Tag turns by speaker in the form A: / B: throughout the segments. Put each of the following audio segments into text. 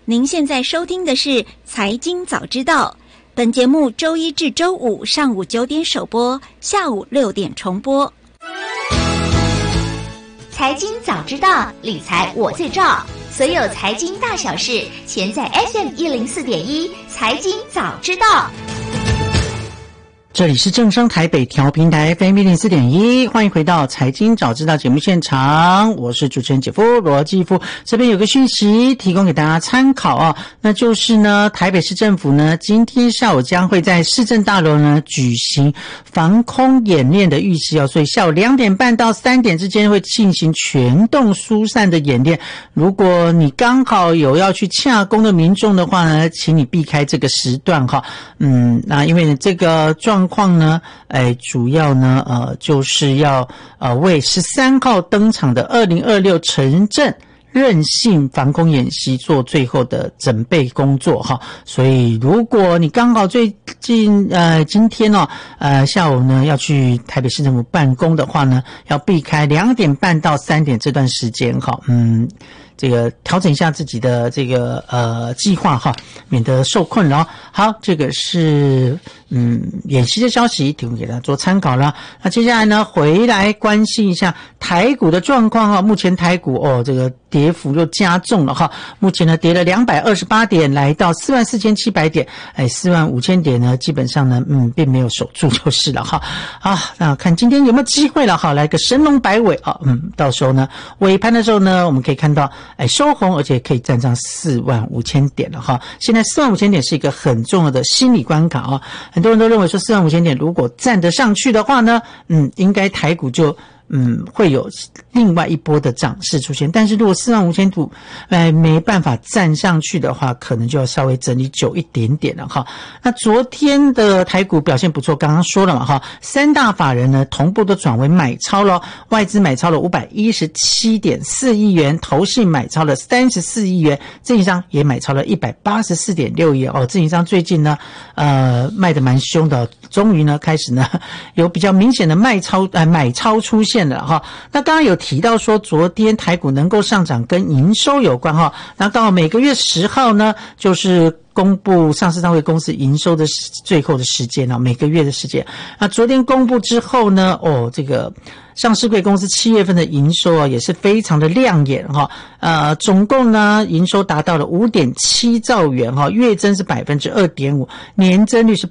A: 您现在收听的是《财经早知道》，本节目周一至周五上午9点首播，下午6点重播。
B: 财经早知道，理财我最照。所有财经大小事，全在 FM104.1 财经早知道。
C: 这里是正声台北调频台 FM104.1， 欢迎回到财经早知道节目现场，我是主持人姐夫罗继夫。这边有个讯息提供给大家参考啊，那就是呢，台北市政府呢今天下午将会在市政大楼呢举行防空演练的预习哦，所以下午2点半到3点之间会进行全动疏散的演练。如果你刚好有要去洽公的民众的话呢，请你避开这个时段哈。那因为这个状况呢，主要呢，就是要为13号登场的2026城镇韧性防空演习做最后的准备工作哈。所以如果你刚好最近今天下午呢要去台北市政府办公的话呢，要避开2点半到3点这段时间哈。这个调整一下自己的这个计划哈，免得受困扰。好，这个是演习的消息，提供给大家做参考了。那接下来呢，回来关心一下台股的状况哈。目前台股这个跌幅又加重了哈。目前呢跌了228点，来到44700点。45000点呢，基本上呢并没有守住就是了哈。好，那看今天有没有机会了哈，来个神龙摆尾啊。到时候呢尾盘的时候呢，我们可以看到收红，而且可以站上45000点了哈。现在45000点是一个很重要的心理关卡啊。很多人都认为说45000点如果站得上去的话呢，应该台股就会有另外一波的涨势出现。但是如果45000股没办法站上去的话，可能就要稍微整理久一点点了哈。那昨天的台股表现不错，刚刚说了嘛哈，3大法人呢同步都转为买超了，外资买超了517.4亿元，投信买超了34亿元，自营商也买超了184.6亿元哦。自营商最近呢卖得蛮凶的，终于呢开始呢有比较明显的买超出现了哈。那刚刚有提到说昨天台股能够上涨跟营收有关哈。那刚好每个月10号呢就是公布上市单位公司营收的最后的时间每个月的时间。那昨天公布之后呢，这个上市柜公司7月份的营收也是非常的亮眼哈。总共呢营收达到了 5.7 兆元哈，月增是 2.5%， 年增率是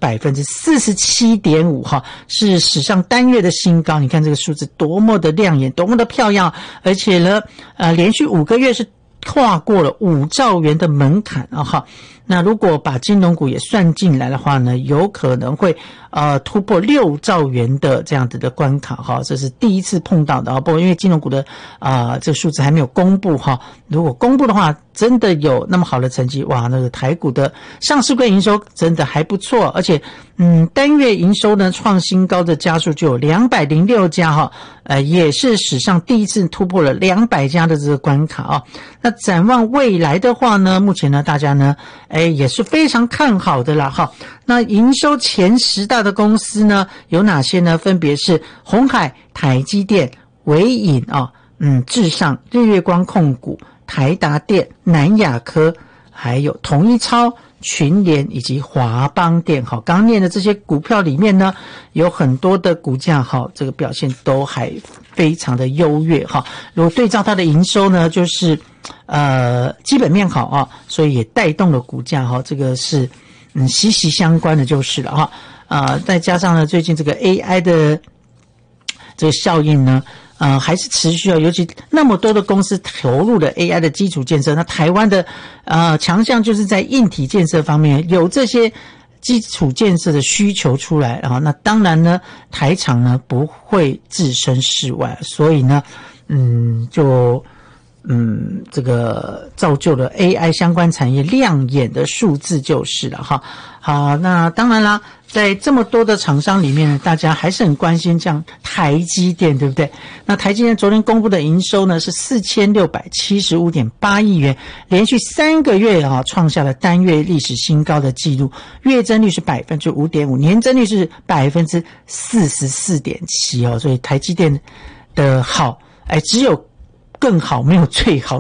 C: 47.5% 哈，是史上单月的新高。你看这个数字多么的亮眼，多么的漂亮，而且呢连续5个月是跨过了5兆元的门槛哈。那如果把金融股也算进来的话呢，有可能会突破6兆元的这样子的关卡哈，这是第一次碰到的不过因为金融股的这个数字还没有公布哈，如果公布的话，真的有那么好的成绩，哇，那个台股的上市柜营收真的还不错，而且单月营收呢创新高的家数就有206家哈，也是史上第一次突破了200家的这个关卡那展望未来的话呢，目前呢大家呢也是非常看好的啦哈。那营收前10大的公司呢有哪些呢？分别是鸿海、台积电、伟影至上、日月光控股、台达电、南亚科，还有统一超、群联以及华邦电好，刚念的这些股票里面呢，有很多的股价这个表现都还非常的优越如果对照它的营收呢，就是基本面好所以也带动了股价这个是息息相关的就是了再加上呢最近这个 AI 的这个效应呢还是持续尤其那么多的公司投入了 AI 的基础建设，那台湾的强项就是在硬体建设方面有这些基础建设的需求出来那当然呢台厂呢不会置身事外，所以呢这个造就了 AI 相关产业亮眼的数字就是了好，那当然啦，在这么多的厂商里面呢，大家还是很关心像台积电，对不对？那台积电昨天公布的营收呢是 4675.8 亿元，连续3个月创下了单月历史新高的记录，月增率是 5.5%， 年增率是 44.7%所以台积电的好只有更好没有最好